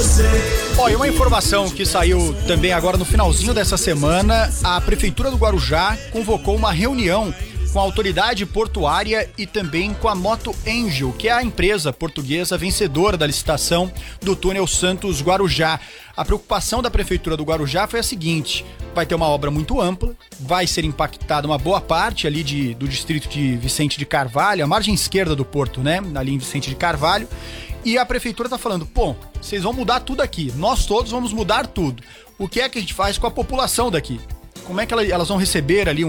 E uma informação que saiu também agora no finalzinho dessa semana, a Prefeitura do Guarujá convocou uma reunião com a autoridade portuária e também com a Moto Angel, que é a empresa portuguesa vencedora da licitação do túnel Santos-Guarujá. A preocupação da Prefeitura do Guarujá foi a seguinte: vai ter uma obra muito ampla, vai ser impactada uma boa parte ali do distrito de Vicente de Carvalho, a margem esquerda do porto, né? Ali em Vicente de Carvalho. E a Prefeitura tá falando, vocês vão mudar tudo aqui, nós todos vamos mudar tudo. O que é que a gente faz com a população daqui? Como é que elas vão receber ali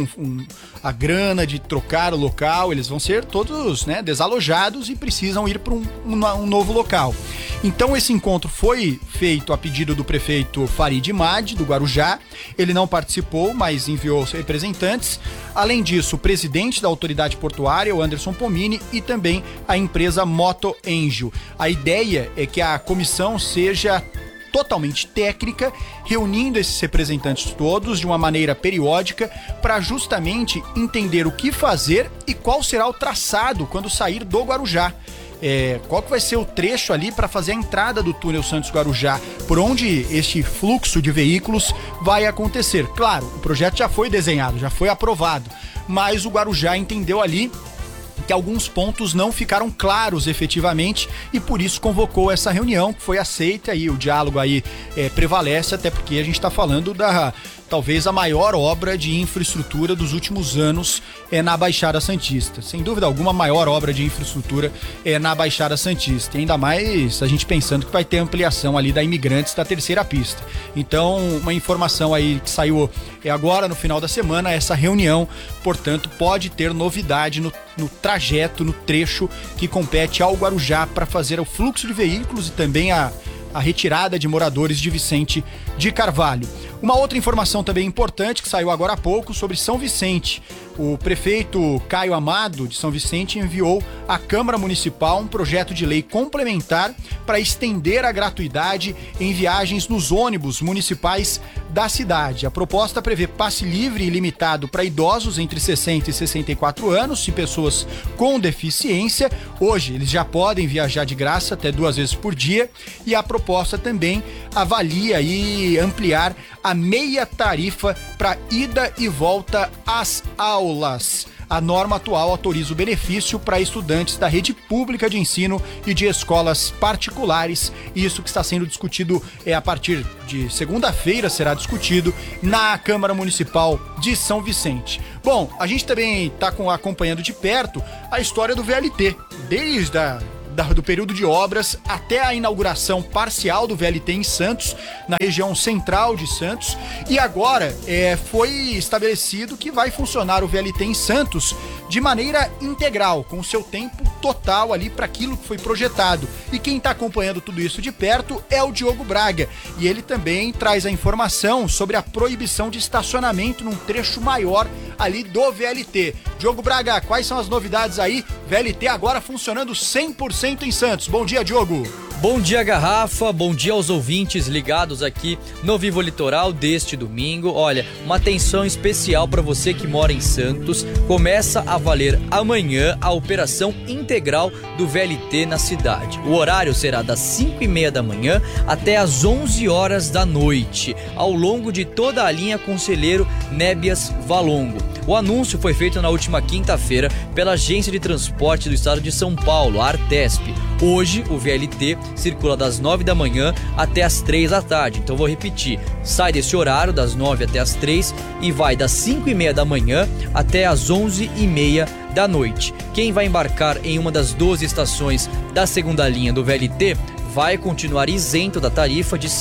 a grana de trocar o local? Eles vão ser todos, né, desalojados e precisam ir para um novo local. Então esse encontro foi feito a pedido do prefeito Farid Mad, do Guarujá. Ele não participou, mas enviou seus representantes. Além disso, o presidente da autoridade portuária, o Anderson Pomini, e também a empresa Moto Angel. A ideia é que a comissão seja totalmente técnica, reunindo esses representantes todos de uma maneira periódica para justamente entender o que fazer e qual será o traçado quando sair do Guarujá. Qual que vai ser o trecho ali para fazer a entrada do túnel Santos-Guarujá, por onde este fluxo de veículos vai acontecer. Claro, o projeto já foi desenhado, já foi aprovado, mas o Guarujá entendeu ali que alguns pontos não ficaram claros efetivamente e por isso convocou essa reunião, que foi aceita e o diálogo aí prevalece, até porque a gente está falando talvez a maior obra de infraestrutura dos últimos anos na Baixada Santista. Sem dúvida alguma, a maior obra de infraestrutura na Baixada Santista. E ainda mais a gente pensando que vai ter ampliação ali da Imigrantes da terceira pista. Então, uma informação aí que saiu agora no final da semana, essa reunião, portanto, pode ter novidade no trajeto, no trecho que compete ao Guarujá para fazer o fluxo de veículos e também a retirada de moradores de Vicente de Carvalho. Uma outra informação também importante que saiu agora há pouco sobre São Vicente. O prefeito Caio Amado de São Vicente enviou à Câmara Municipal um projeto de lei complementar para estender a gratuidade em viagens nos ônibus municipais da cidade. A proposta prevê passe livre e ilimitado para idosos entre 60 e 64 anos e pessoas com deficiência. Hoje eles já podem viajar de graça até 2 vezes por dia e a proposta também avalia e ampliar a meia tarifa para ida e volta às aulas. A norma atual autoriza o benefício para estudantes da rede pública de ensino e de escolas particulares. Isso que está sendo discutido a partir de segunda-feira, será discutido na Câmara Municipal de São Vicente. Bom, a gente também está acompanhando de perto a história do VLT, desde do período de obras até a inauguração parcial do VLT em Santos, na região central de Santos, e agora foi estabelecido que vai funcionar o VLT em Santos de maneira integral, com o seu tempo total ali para aquilo que foi projetado. E quem está acompanhando tudo isso de perto é o Diogo Braga, e ele também traz a informação sobre a proibição de estacionamento num trecho maior ali do VLT. Diogo Braga, quais são as novidades aí? VLT agora funcionando 100% em Santos. Bom dia, Diogo. Bom dia, Garrafa, bom dia aos ouvintes ligados aqui no Vivo Litoral deste domingo. Olha, uma atenção especial para você que mora em Santos. Começa a valer amanhã a operação integral do VLT na cidade. O horário será das 5h30 da manhã até as 11 horas da noite, ao longo de toda a linha Conselheiro Nébias Valongo. O anúncio foi feito na última quinta-feira pela Agência de Transporte do Estado de São Paulo, a Artesp. Hoje, o VLT circula das 9 da manhã até as 3 da tarde. Então, vou repetir. Sai desse horário, das 9 até as 3, e vai das 5h30 da manhã até as 11h30 da noite. Quem vai embarcar em uma das 12 estações da segunda linha do VLT vai continuar isento da tarifa de R$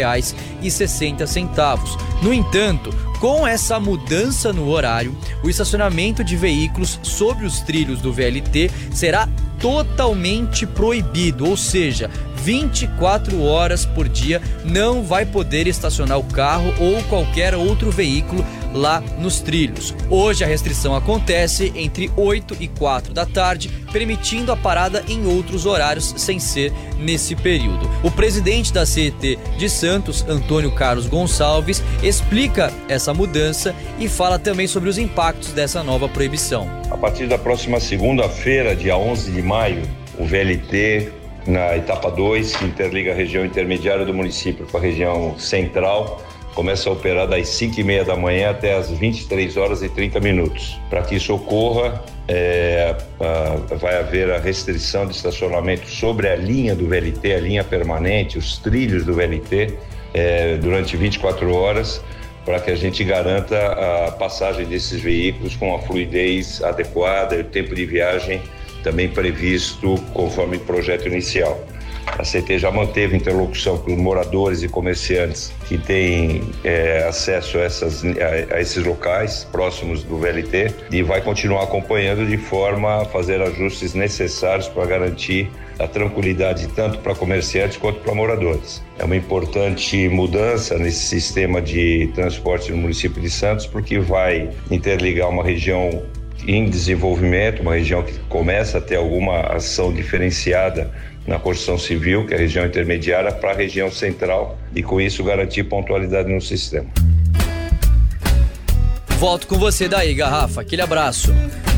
5,60. No entanto, com essa mudança no horário, o estacionamento de veículos sobre os trilhos do VLT será totalmente proibido, ou seja, 24 horas por dia não vai poder estacionar o carro ou qualquer outro veículo lá nos trilhos. Hoje a restrição acontece entre 8 e 4 da tarde, permitindo a parada em outros horários sem ser nesse período. O presidente da CET de Santos, Antônio Carlos Gonçalves, explica essa mudança e fala também sobre os impactos dessa nova proibição. A partir da próxima segunda-feira, dia 11 de maio, o VLT na etapa 2, que interliga a região intermediária do município com a região central. Começa a operar das 5h30 da manhã até as 23h30. Para que isso ocorra, vai haver a restrição de estacionamento sobre a linha do VLT, a linha permanente, os trilhos do VLT, durante 24 horas, para que a gente garanta a passagem desses veículos com a fluidez adequada e o tempo de viagem também previsto conforme o projeto inicial. A CT já manteve interlocução com os moradores e comerciantes que têm acesso a esses locais próximos do VLT e vai continuar acompanhando de forma a fazer ajustes necessários para garantir a tranquilidade tanto para comerciantes quanto para moradores. É uma importante mudança nesse sistema de transporte no município de Santos, porque vai interligar uma região em desenvolvimento, uma região que começa a ter alguma ação diferenciada na construção civil, que é a região intermediária, para a região central, e com isso garantir pontualidade no sistema. Volto com você daí, Garrafa. Aquele abraço.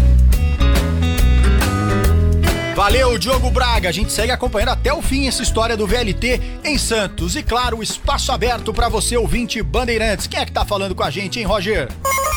Valeu, Diogo Braga. A gente segue acompanhando até o fim essa história do VLT em Santos. E claro, espaço aberto para você, ouvinte Bandeirantes. Quem é que tá falando com a gente, hein, Roger?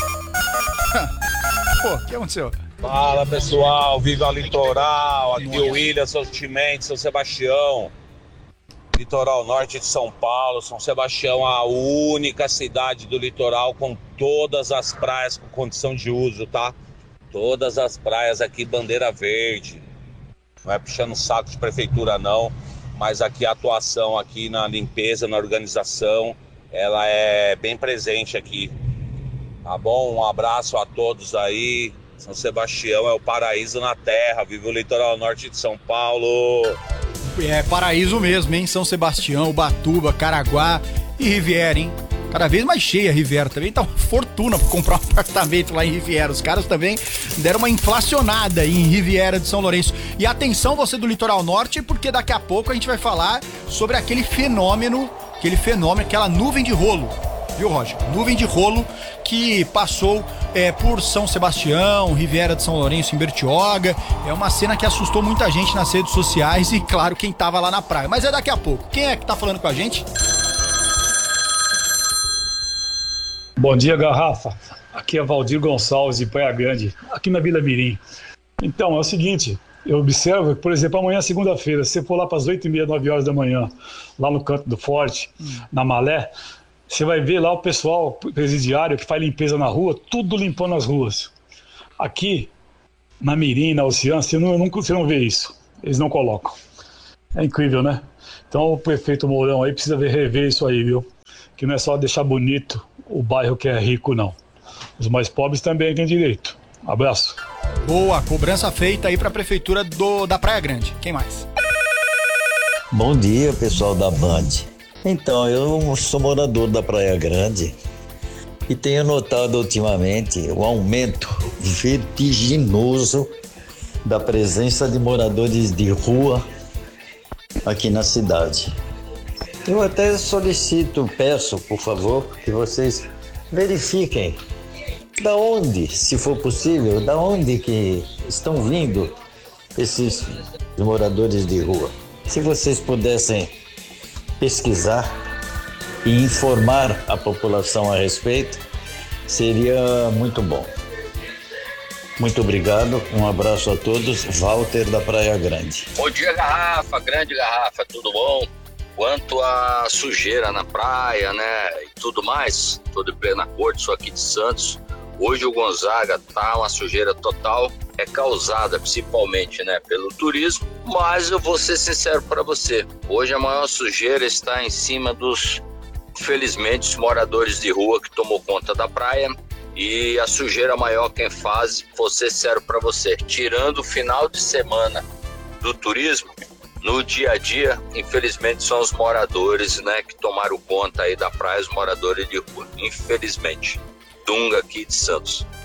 Pô, o que aconteceu? Fala pessoal, viva Litoral, aqui o William, São Timendes, São Sebastião, Litoral Norte de São Paulo. São Sebastião, a única cidade do litoral com todas as praias com condição de uso, tá? Todas as praias aqui, bandeira verde, não é puxando saco de prefeitura não, mas aqui a atuação aqui na limpeza, na organização, ela é bem presente aqui, tá bom? Um abraço a todos aí. São Sebastião é o paraíso na terra, vive o litoral norte de São Paulo. É paraíso mesmo, hein? São Sebastião, Ubatuba, Caraguá e Riviera, hein? Cada vez mais cheia a Riviera também, tá uma fortuna pra comprar um apartamento lá em Riviera. Os caras também deram uma inflacionada aí em Riviera de São Lourenço. E atenção você do litoral norte, porque daqui a pouco a gente vai falar sobre aquele fenômeno, aquela nuvem de rolo. Viu, Roger? Nuvem de rolo que passou por São Sebastião, Riviera de São Lourenço, em Bertioga. É uma cena que assustou muita gente nas redes sociais e, claro, quem tava lá na praia. Mas é daqui a pouco. Quem é que tá falando com a gente? Bom dia, Garrafa. Aqui é Valdir Gonçalves, de Praia Grande, aqui na Vila Mirim. Então, é o seguinte, eu observo que, por exemplo, amanhã, segunda-feira, se você for lá para as 8h30, 9 horas da manhã, lá no Canto do Forte, na Malé, você vai ver lá o pessoal presidiário que faz limpeza na rua, tudo limpando as ruas. Aqui, na Mirim, na Oceana, você não vê isso. Eles não colocam. É incrível, né? Então o prefeito Mourão aí precisa rever isso aí, viu? Que não é só deixar bonito o bairro que é rico, não. Os mais pobres também têm direito. Abraço. Boa, cobrança feita aí pra prefeitura da Praia Grande. Quem mais? Bom dia, pessoal da Band. Então, eu sou morador da Praia Grande e tenho notado ultimamente o aumento vertiginoso da presença de moradores de rua aqui na cidade. Eu até peço, por favor, que vocês verifiquem da onde, se for possível, da onde que estão vindo esses moradores de rua. Se vocês pudessem pesquisar e informar a população a respeito, seria muito bom. Muito obrigado, um abraço a todos, Walter da Praia Grande. Bom dia, Garrafa, grande Garrafa, tudo bom? Quanto à sujeira na praia, né, e tudo mais, tô de pleno acordo, sou aqui de Santos. Hoje o Gonzaga tá uma sujeira total, é causada principalmente, né, pelo turismo, mas eu vou ser sincero para você, hoje a maior sujeira está em cima dos, infelizmente, os moradores de rua que tomou conta da praia, e a sujeira maior quem faz, vou ser sincero para você, tirando o final de semana do turismo, no dia a dia, infelizmente, são os moradores, né, que tomaram conta aí da praia, os moradores de rua, infelizmente. Dunga aqui de Santos.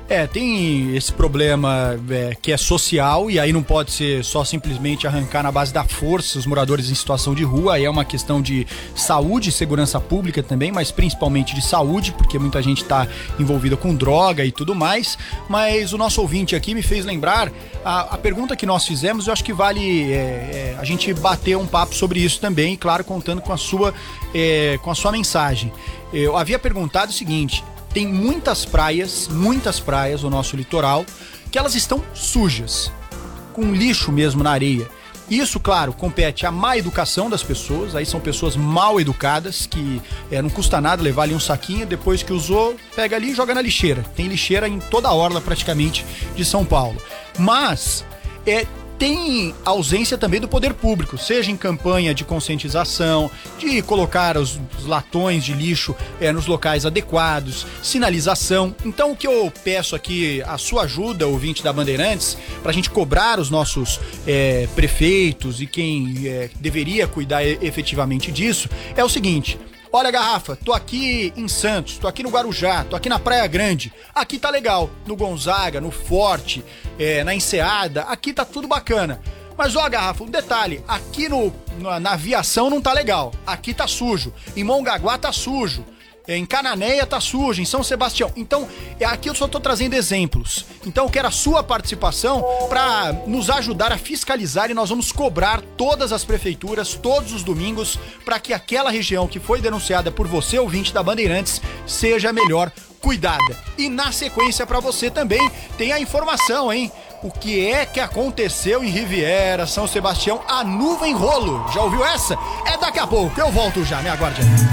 Tem esse problema que é social, e aí não pode ser só simplesmente arrancar na base da força os moradores em situação de rua, aí é uma questão de saúde, segurança pública também, mas principalmente de saúde, porque muita gente está envolvida com droga e tudo mais. Mas o nosso ouvinte aqui me fez lembrar a pergunta que nós fizemos. Eu acho que vale a gente bater um papo sobre isso também, claro, contando com a sua mensagem. Eu havia perguntado o seguinte: tem muitas praias no nosso litoral que elas estão sujas, com lixo mesmo na areia. Isso, claro, compete à má educação das pessoas. Aí são pessoas mal educadas que não custa nada levar ali um saquinho, depois que usou, pega ali e joga na lixeira. Tem lixeira em toda a orla praticamente de São Paulo. Mas tem ausência também do poder público, seja em campanha de conscientização, de colocar os latões de lixo nos locais adequados, sinalização. Então o que eu peço aqui, a sua ajuda, ouvinte da Bandeirantes, para a gente cobrar os nossos prefeitos e quem deveria cuidar efetivamente disso, é o seguinte: olha, Garrafa, tô aqui em Santos, tô aqui no Guarujá, tô aqui na Praia Grande, aqui tá legal, no Gonzaga, no Forte, na Enseada, aqui tá tudo bacana. Mas ó, Garrafa, um detalhe, aqui na Aviação não tá legal, aqui tá sujo, em Mongaguá tá sujo, em Cananéia tá sujo, em São Sebastião. Então, aqui eu só tô trazendo exemplos. Então eu quero a sua participação para nos ajudar a fiscalizar, e nós vamos cobrar todas as prefeituras, todos os domingos, para que aquela região que foi denunciada por você, ouvinte da Bandeirantes, seja melhor cuidada. E na sequência, para você também, tem a informação, hein? O que é que aconteceu em Riviera, São Sebastião, a nuvem rolo. Já ouviu essa? É daqui a pouco, eu volto já, me aguarde aí.